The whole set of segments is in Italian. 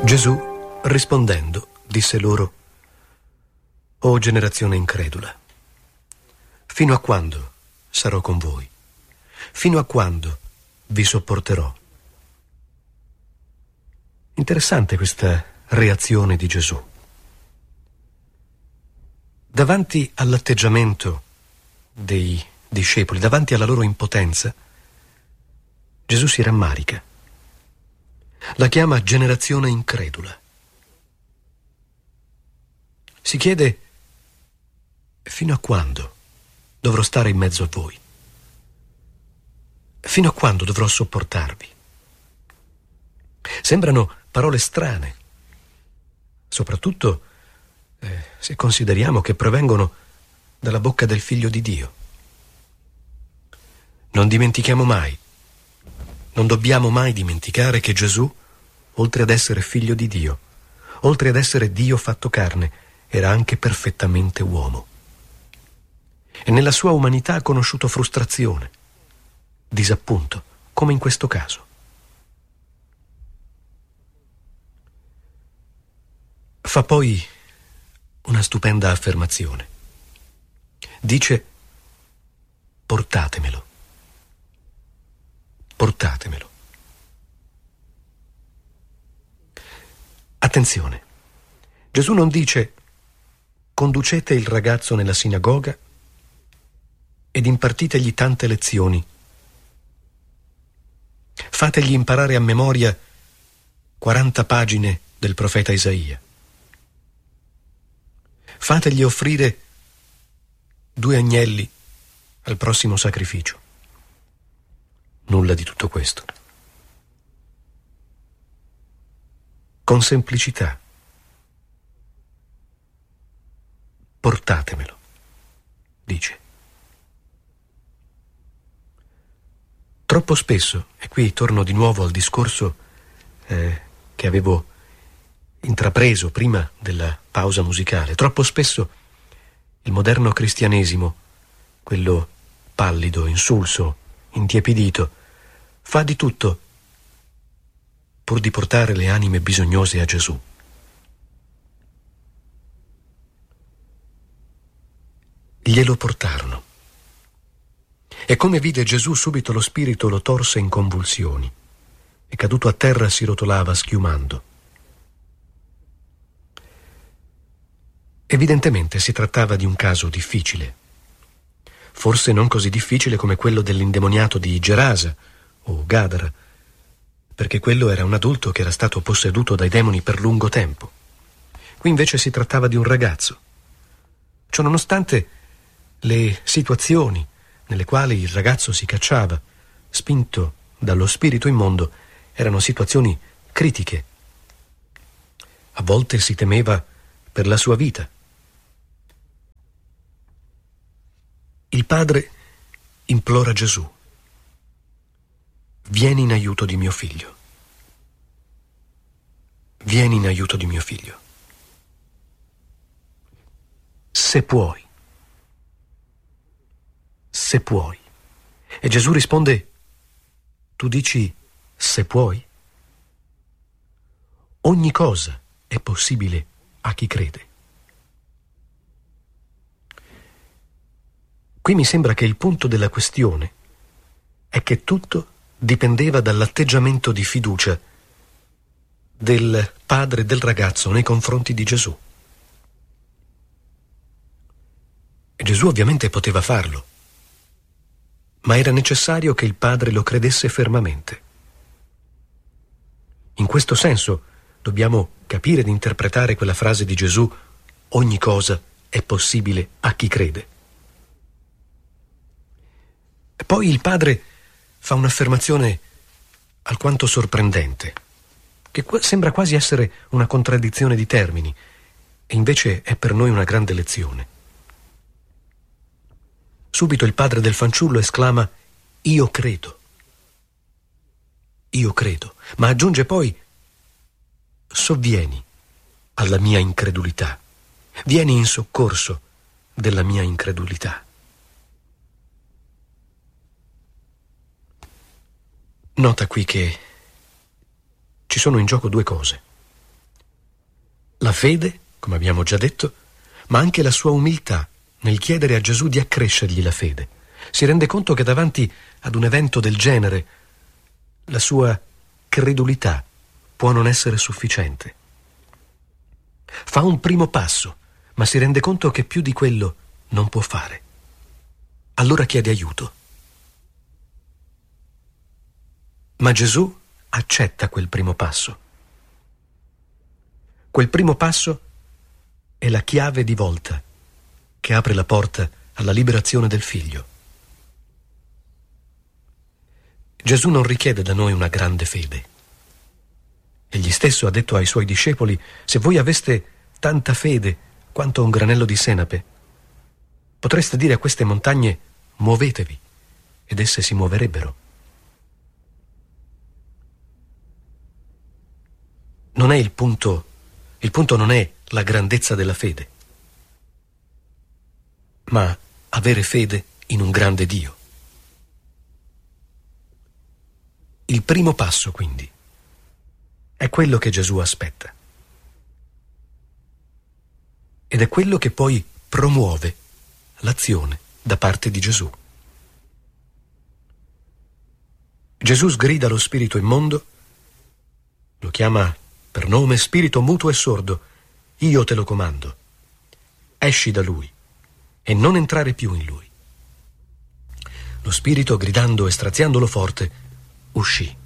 Gesù, rispondendo, disse loro: O generazione incredula, fino a quando sarò con voi? Fino a quando vi sopporterò? Interessante questa reazione di Gesù. Davanti all'atteggiamento dei discepoli, davanti alla loro impotenza, Gesù si rammarica. La chiama generazione incredula. Si chiede: fino a quando dovrò stare in mezzo a voi? Fino a quando dovrò sopportarvi? Sembrano parole strane, soprattutto se consideriamo che provengono dalla bocca del Figlio di Dio. Non dimentichiamo mai, non dobbiamo mai dimenticare che Gesù, oltre ad essere Figlio di Dio, oltre ad essere Dio fatto carne, era anche perfettamente uomo. E nella sua umanità ha conosciuto frustrazione, disappunto, come in questo caso. Fa poi una stupenda affermazione. Dice: portatemelo. Portatemelo. Attenzione, Gesù non dice: conducete il ragazzo nella sinagoga ed impartitegli tante lezioni. Fategli imparare a memoria 40 pagine del profeta Isaia. Fategli offrire 2 agnelli al prossimo sacrificio. Nulla di tutto questo. Con semplicità. Portatemelo, dice. Troppo spesso, e qui torno di nuovo al discorso che avevo intrapreso prima della pausa musicale, troppo spesso il moderno cristianesimo, quello pallido, insulso, intiepidito, fa di tutto pur di portare le anime bisognose a Gesù. Glielo portarono. E come vide Gesù, subito lo spirito lo torse in convulsioni e caduto a terra si rotolava schiumando. Evidentemente si trattava di un caso difficile, forse non così difficile come quello dell'indemoniato di Gerasa o Gadara, perché quello era un adulto che era stato posseduto dai demoni per lungo tempo. Qui invece si trattava di un ragazzo. Ciononostante, le situazioni nelle quali il ragazzo si cacciava, spinto dallo spirito immondo, erano situazioni critiche. A volte si temeva per la sua vita. Il padre implora Gesù: vieni in aiuto di mio figlio. Vieni in aiuto di mio figlio. Se puoi. Se puoi. E Gesù risponde: tu dici se puoi? Ogni cosa è possibile a chi crede. Qui mi sembra che il punto della questione è che tutto dipendeva dall'atteggiamento di fiducia del padre del ragazzo nei confronti di Gesù. E Gesù ovviamente poteva farlo, ma era necessario che il padre lo credesse fermamente. In questo senso dobbiamo capire ed interpretare quella frase di Gesù: ogni cosa è possibile a chi crede. E poi il padre fa un'affermazione alquanto sorprendente, che sembra quasi essere una contraddizione di termini, e invece è per noi una grande lezione. Subito il padre del fanciullo esclama: io credo. Io credo. Ma aggiunge poi: sovvieni alla mia incredulità. Vieni in soccorso della mia incredulità. Nota qui che ci sono in gioco 2 cose. La fede, come abbiamo già detto, ma anche la sua umiltà nel chiedere a Gesù di accrescergli la fede. Si rende conto che davanti ad un evento del genere la sua credulità può non essere sufficiente. Fa un primo passo, ma si rende conto che più di quello non può fare. Allora chiede aiuto. Ma Gesù accetta quel primo passo. Quel primo passo è la chiave di volta che apre la porta alla liberazione del figlio. Gesù non richiede da noi una grande fede. Egli stesso ha detto ai suoi discepoli: se voi aveste tanta fede quanto un granello di senape, potreste dire a queste montagne: muovetevi, ed esse si muoverebbero. Non è il punto non è la grandezza della fede, ma avere fede in un grande Dio. Il primo passo, quindi, è quello che Gesù aspetta. Ed è quello che poi promuove l'azione da parte di Gesù. Gesù sgrida lo spirito immondo, lo chiama per nome: spirito muto e sordo, io te lo comando. Esci da lui e non entrare più in lui. Lo spirito, gridando e straziandolo forte, uscì.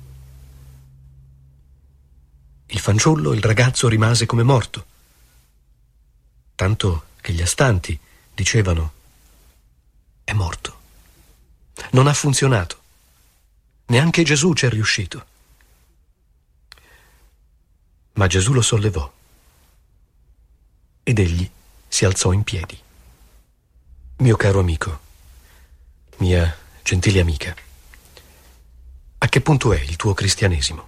Il fanciullo, il ragazzo, rimase come morto, tanto che gli astanti dicevano: è morto. Non ha funzionato. Neanche Gesù c'è riuscito. Ma Gesù lo sollevò ed egli si alzò in piedi. Mio caro amico, mia gentile amica, a che punto è il tuo cristianesimo?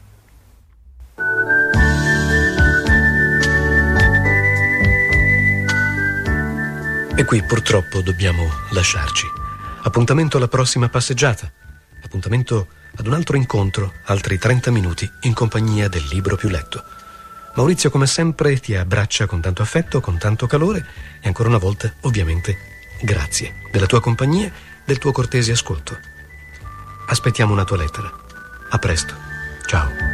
E qui purtroppo dobbiamo lasciarci. Appuntamento alla prossima passeggiata. Appuntamento ad un altro incontro, altri 30 minuti in compagnia del libro più letto. Maurizio, come sempre, ti abbraccia con tanto affetto, con tanto calore e ancora una volta, ovviamente, grazie della tua compagnia, del tuo cortese ascolto. Aspettiamo una tua lettera. A presto. Ciao.